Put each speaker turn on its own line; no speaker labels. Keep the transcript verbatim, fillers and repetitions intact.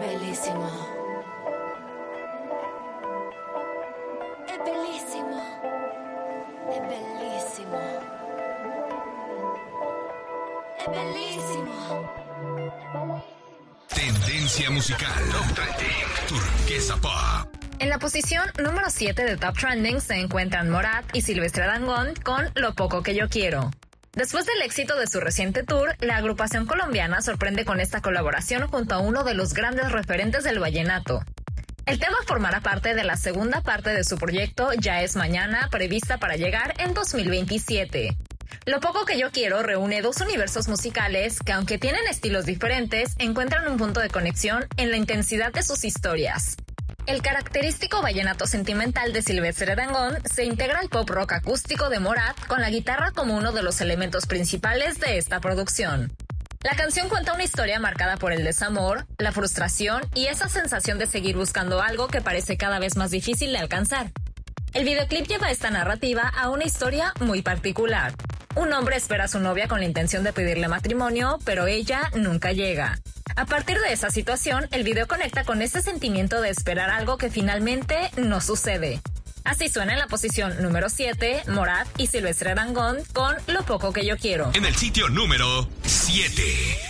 bellísimo. Es bellísimo. Es bellísimo. Es bellísimo.
Tendencia musical. Top Trending. Turquesa Pop.
En la posición número siete de Top Trending se encuentran Morat y Silvestre Dangond con Lo Poco Que Yo Quiero. Después del éxito de su reciente tour, la agrupación colombiana sorprende con esta colaboración junto a uno de los grandes referentes del vallenato. El tema formará parte de la segunda parte de su proyecto Ya es Mañana, prevista para llegar en dos mil veintisiete. Lo Poco Que Yo Quiero reúne dos universos musicales que, aunque tienen estilos diferentes, encuentran un punto de conexión en la intensidad de sus historias. El característico vallenato sentimental de Silvestre Dangond se integra al pop rock acústico de Morat con la guitarra como uno de los elementos principales de esta producción. La canción cuenta una historia marcada por el desamor, la frustración y esa sensación de seguir buscando algo que parece cada vez más difícil de alcanzar. El videoclip lleva esta narrativa a una historia muy particular. Un hombre espera a su novia con la intención de pedirle matrimonio, pero ella nunca llega. A partir de esa situación, el video conecta con ese sentimiento de esperar algo que finalmente no sucede. Así suena en la posición número siete, Morat y Silvestre Dangond con Lo Poco Que Yo Quiero.
En el sitio número siete.